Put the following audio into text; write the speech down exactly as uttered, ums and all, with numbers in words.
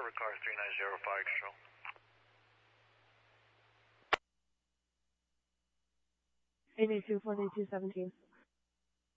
Denver, car three nine zero, fire control. eight eight two, four eight two, seventeen.